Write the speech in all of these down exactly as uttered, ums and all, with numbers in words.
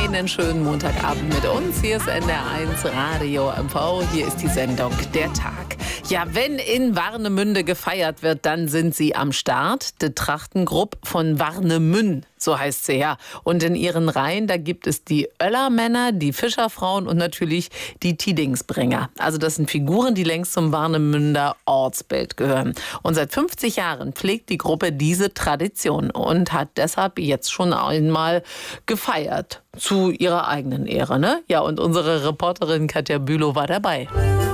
einen schönen Montagabend mit uns. Hier ist N D R eins Radio M V. Hier ist die Sendung Der Tag. Ja, wenn in Warnemünde gefeiert wird, dann sind sie am Start. Die Trachtengruppe von Warnemünde, so heißt sie ja. Und in ihren Reihen, da gibt es die Oellermänner, die Fischerfrauen und natürlich die Tidingsbringer. Also das sind Figuren, die längst zum Warnemünder Ortsbild gehören. Und seit fünfzig Jahren pflegt die Gruppe diese Tradition und hat deshalb jetzt schon einmal gefeiert. Zu ihrer eigenen Ehre, ne? Ja, und unsere Reporterin Katja Bülow war dabei.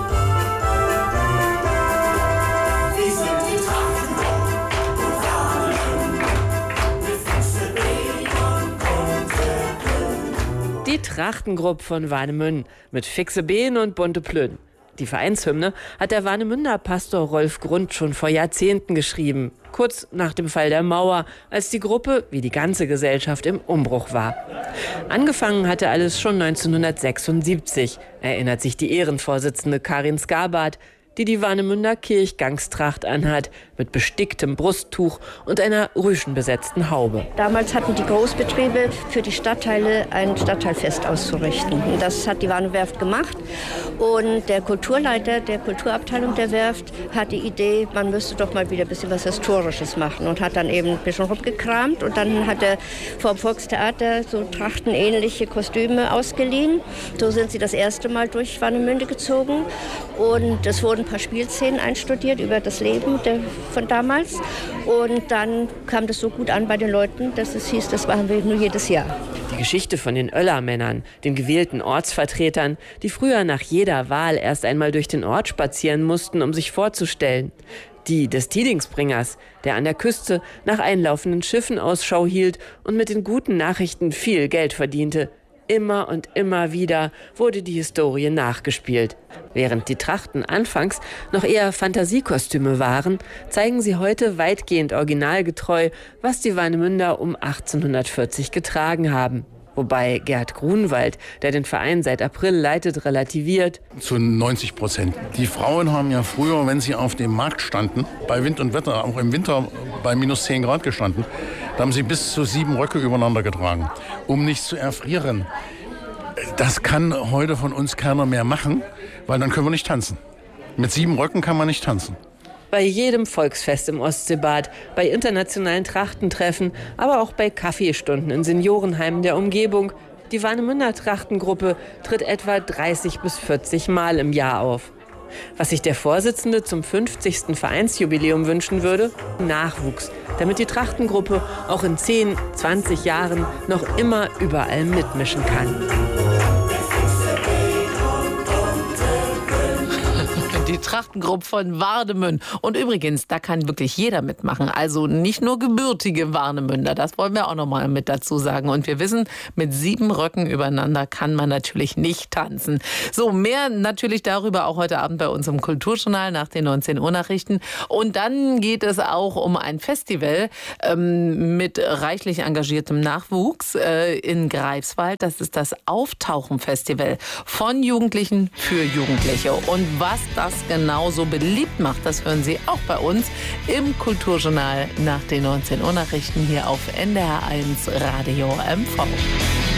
Die Trachtengruppe von Warnemünde mit fixe Beene und bunte Plön. Die Vereinshymne hat der Warnemünder Pastor Rolf Grund schon vor Jahrzehnten geschrieben. Kurz nach dem Fall der Mauer, als die Gruppe, wie die ganze Gesellschaft, im Umbruch war. Angefangen hatte alles schon neunzehnhundertsechsundsiebzig, erinnert sich die Ehrenvorsitzende Karin Skarbart, die die Warnemünder Kirchgangstracht anhat, mit besticktem Brusttuch und einer rüschenbesetzten Haube. Damals hatten die Großbetriebe für die Stadtteile ein Stadtteilfest auszurichten. Das hat die Warnemwerft gemacht. Und der Kulturleiter der Kulturabteilung der Werft hat die Idee, man müsste doch mal wieder ein bisschen was Historisches machen. Und hat dann eben ein bisschen rumgekramt. Und dann hat er vom Volkstheater so trachtenähnliche Kostüme ausgeliehen. So sind sie das erste Mal durch Warnemünde gezogen. Und es wurden ein paar Spielszenen einstudiert über das Leben der, von damals. Und dann kam das so gut an bei den Leuten, dass es hieß, das machen wir nur jedes Jahr. Die Geschichte von den Oellermännern, den gewählten Ortsvertretern, die früher nach jeder Wahl erst einmal durch den Ort spazieren mussten, um sich vorzustellen. Die des Tidingsbringers, der an der Küste nach einlaufenden Schiffen Ausschau hielt und mit den guten Nachrichten viel Geld verdiente. Immer und immer wieder wurde die Historie nachgespielt. Während die Trachten anfangs noch eher Fantasiekostüme waren, zeigen sie heute weitgehend originalgetreu, was die Warnemünder um achtzehnhundertvierzig getragen haben. Wobei Gerd Grunwald, der den Verein seit April leitet, relativiert. Zu neunzig Prozent. Die Frauen haben ja früher, wenn sie auf dem Markt standen, bei Wind und Wetter, auch im Winter bei minus zehn Grad gestanden, da haben sie bis zu sieben Röcke übereinander getragen, um nicht zu erfrieren. Das kann heute von uns keiner mehr machen, weil dann können wir nicht tanzen. Mit sieben Röcken kann man nicht tanzen. Bei jedem Volksfest im Ostseebad, bei internationalen Trachtentreffen, aber auch bei Kaffeestunden in Seniorenheimen der Umgebung. Die Warnemünder Trachtengruppe tritt etwa dreißig bis vierzig Mal im Jahr auf. Was sich der Vorsitzende zum fünfzigsten Vereinsjubiläum wünschen würde? Nachwuchs, damit die Trachtengruppe auch in zehn, zwanzig Jahren noch immer überall mitmischen kann. Die Trachtengruppe von Warnemünde. Und übrigens, da kann wirklich jeder mitmachen. Also nicht nur gebürtige Warnemünder. Das wollen wir auch noch mal mit dazu sagen. Und wir wissen, mit sieben Röcken übereinander kann man natürlich nicht tanzen. So, mehr natürlich darüber auch heute Abend bei uns im Kulturjournal nach den neunzehn Uhr Nachrichten. Und dann geht es auch um ein Festival ähm, mit reichlich engagiertem Nachwuchs äh, in Greifswald. Das ist das Auftauchen-Festival von Jugendlichen für Jugendliche. Und was das genau so beliebt macht, das hören Sie auch bei uns im Kulturjournal nach den neunzehn Uhr Nachrichten hier auf N D R eins Radio M V.